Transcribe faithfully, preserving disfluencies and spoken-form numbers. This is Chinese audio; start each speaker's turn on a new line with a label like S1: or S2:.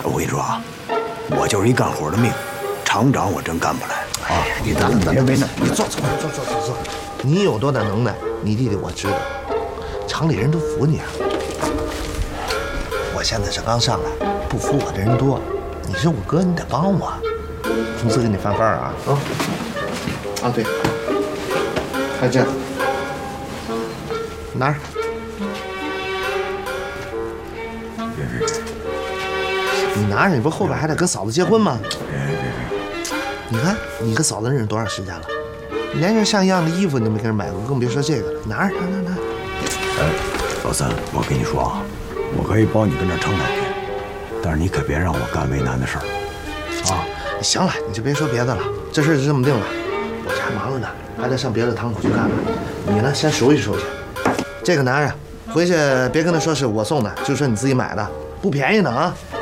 S1: 我跟你说啊，我就是一干活的命，厂长我真干不来啊！
S2: 你等等，别为难，你坐坐坐坐坐坐。你有多大能耐，你弟弟我知道，厂里人都服你啊。我现在是刚上来，不服我的人多。你是我哥，你得帮我。公司给你翻番啊啊！啊对，还这样，拿着。
S1: 别别别！
S2: 你拿着，你不后边还得跟嫂子结婚吗？
S1: 别别别！
S2: 你看，你跟嫂子认识多长时间了？连件像样的衣服你都没给人买过，更别说这个。拿着，拿拿拿。
S1: 哎，老三，我跟你说啊，我可以帮你跟这撑两天，但是你可别让我干为难的事儿，啊！
S2: 行了，你就别说别的了，这事就这么定了。我这还忙着呢，还得上别的堂口去干呢。你呢，先收拾收拾。这个拿着，回去别跟他说是我送的，就说你自己买的，不便宜呢啊。